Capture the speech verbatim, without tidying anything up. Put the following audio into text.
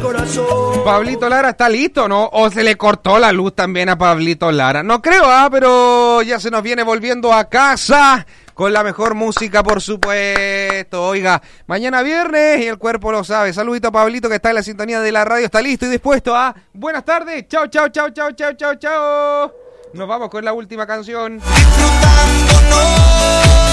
corazón. Pablito Lara está listo, ¿no? ¿O se le cortó la luz también a Pablito Lara? No creo, ¿ah? Pero ya se nos viene volviendo a casa con la mejor música, por supuesto. Oiga, mañana viernes y el cuerpo lo sabe. Saludito a Pablito que está en la sintonía de la radio. Está listo y dispuesto a... Buenas tardes. Chao, chao, chao, chao, chao, chao, chao. Nos vamos con la última canción. Disfrutándonos.